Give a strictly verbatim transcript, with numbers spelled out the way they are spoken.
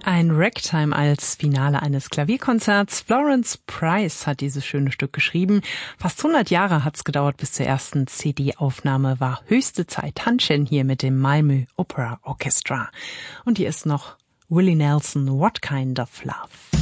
Ein Ragtime als Finale eines Klavierkonzerts. Florence Price hat dieses schöne Stück geschrieben. Fast hundert Jahre hat's gedauert bis zur ersten C D-Aufnahme. War höchste Zeit. Hanchen hier mit dem Malmö Opera Orchestra. Und hier ist noch Willie Nelson, What Kind of Love?